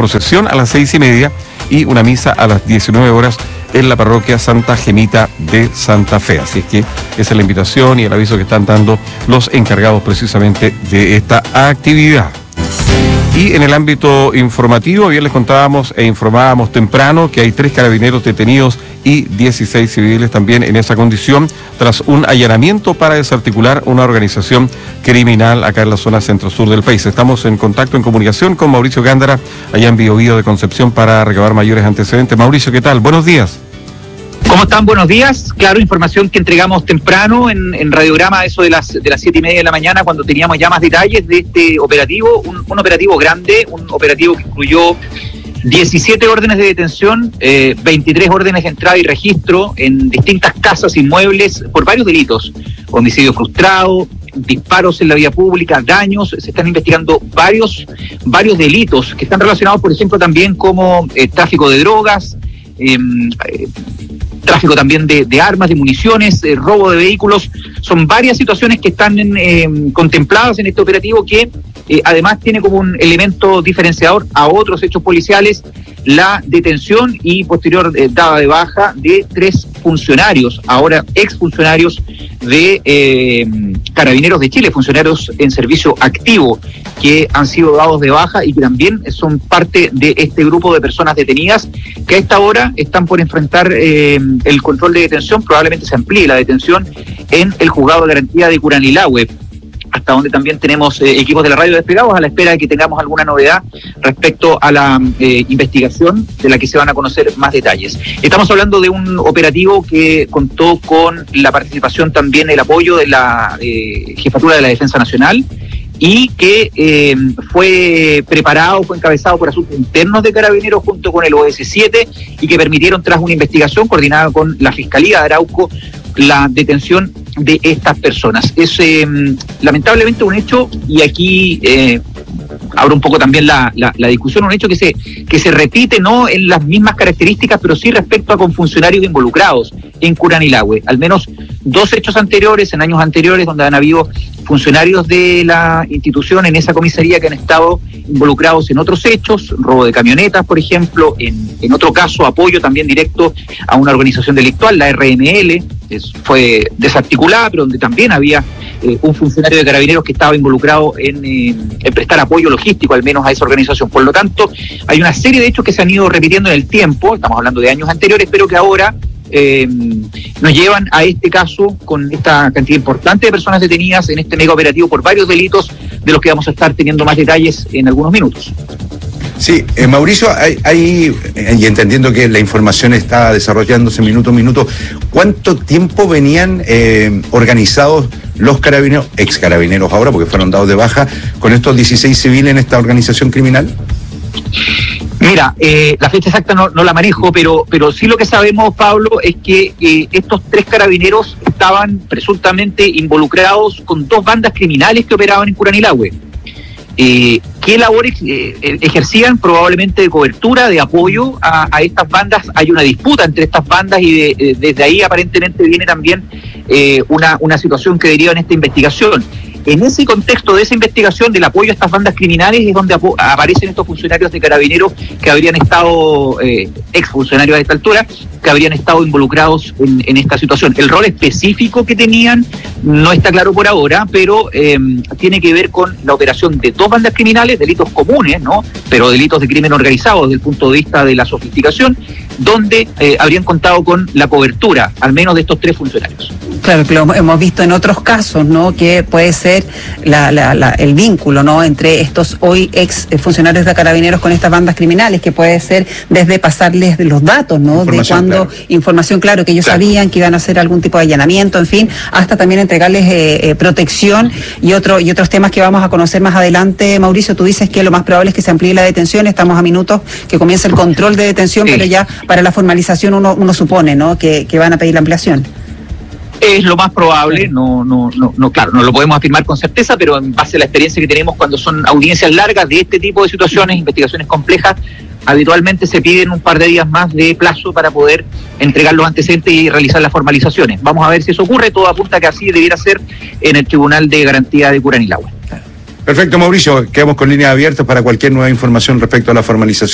procesión a las 6:30 y una misa a las 19 horas en la parroquia Santa Gemita de Santa Fe. Así es que esa es la invitación y el aviso que están dando los encargados precisamente de esta actividad. Y en el ámbito informativo, bien les contábamos e informábamos temprano que hay 3 carabineros detenidos y 16 civiles también en esa condición, tras un allanamiento para desarticular una organización criminal acá en la zona centro-sur del país. Estamos en contacto, en comunicación con Mauricio Gándara, allá en Biobío de Concepción, para recabar mayores antecedentes. Mauricio, ¿qué tal? Buenos días. ¿Cómo están? Buenos días. Claro, información que entregamos temprano en Radiograma, eso de las 7:30 de la mañana, cuando teníamos ya más detalles de este operativo, un operativo grande, un operativo que incluyó 17 órdenes de detención, 23 órdenes de entrada y registro en distintas casas, inmuebles, por varios delitos: homicidio frustrado, disparos en la vía pública, daños. Se están investigando varios delitos que están relacionados, por ejemplo, también como tráfico de drogas, tráfico también de armas, de municiones, robo de vehículos. Son varias situaciones que están contempladas en este operativo que además tiene como un elemento diferenciador a otros hechos policiales la detención y posterior dada de baja de 3 funcionarios, ahora exfuncionarios de Carabineros de Chile, funcionarios en servicio activo que han sido dados de baja y que también son parte de este grupo de personas detenidas que a esta hora están por enfrentar el control de detención. Probablemente se amplíe la detención en el juzgado de garantía de Curanilahue, hasta donde también tenemos equipos de la radio desplegados a la espera de que tengamos alguna novedad respecto a la investigación de la que se van a conocer más detalles. Estamos hablando de un operativo que contó con la participación también, el apoyo de la Jefatura de la Defensa Nacional, y que fue encabezado por asuntos internos de Carabineros junto con el OS7 y que permitieron, tras una investigación coordinada con la Fiscalía de Arauco, la detención de estas personas. Es lamentablemente un hecho, y aquí abro un poco también la discusión, un hecho que se repite, no en las mismas características, pero sí respecto a con funcionarios involucrados en Curanilahue. Al menos 2 hechos anteriores, en años anteriores, donde han habido funcionarios de la institución en esa comisaría que han estado involucrados en otros hechos, robo de camionetas, por ejemplo, en otro caso, apoyo también directo a una organización delictual, la RML, fue desarticulada, pero donde también había un funcionario de Carabineros que estaba involucrado en prestar apoyo logístico, al menos a esa organización. Por lo tanto, hay una serie de hechos que se han ido repitiendo en el tiempo, estamos hablando de años anteriores, pero que ahora nos llevan a este caso con esta cantidad importante de personas detenidas en este mega operativo por varios delitos, de los que vamos a estar teniendo más detalles en algunos minutos. Sí, Mauricio, y entendiendo que la información está desarrollándose minuto a minuto, ¿cuánto tiempo venían organizados los carabineros, ex carabineros ahora, porque fueron dados de baja, con estos 16 civiles en esta organización criminal? Mira, la fecha exacta no la manejo, pero sí lo que sabemos, Pablo, es que estos 3 carabineros estaban presuntamente involucrados con 2 bandas criminales que operaban en Curanilahue. ¿Qué labores ejercían? Probablemente de cobertura, de apoyo a estas bandas. Hay una disputa entre estas bandas y desde ahí aparentemente viene también una situación que deriva en esta investigación. En ese contexto de esa investigación del apoyo a estas bandas criminales es donde aparecen estos funcionarios de Carabineros que habrían estado, exfuncionarios a esta altura, que habrían estado involucrados en esta situación. El rol específico que tenían no está claro por ahora, pero tiene que ver con la operación de 2 bandas criminales, delitos comunes, ¿no? Pero delitos de crimen organizado desde el punto de vista de la sofisticación, donde habrían contado con la cobertura, al menos de estos 3 funcionarios. Claro, que lo hemos visto en otros casos, ¿no? Que puede ser el vínculo, ¿no? Entre estos hoy ex funcionarios de Carabineros con estas bandas criminales, que puede ser desde pasarles los datos, ¿no? De cuando, información, claro, que ellos sabían que iban a hacer algún tipo de allanamiento, en fin, hasta también entregarles protección y otros temas que vamos a conocer más adelante. Mauricio, tú dices que lo más probable es que se amplíe la detención, estamos a minutos que comience el control de detención, sí, pero ya para la formalización uno supone, ¿no? Que van a pedir la ampliación. Es lo más probable, claro, no lo podemos afirmar con certeza, pero en base a la experiencia que tenemos cuando son audiencias largas de este tipo de situaciones, investigaciones complejas, habitualmente se piden un par de días más de plazo para poder entregar los antecedentes y realizar las formalizaciones. Vamos a ver si eso ocurre, todo apunta que así debiera ser en el Tribunal de Garantía de Curanilahue. Perfecto, Mauricio, quedamos con líneas abiertas para cualquier nueva información respecto a la formalización.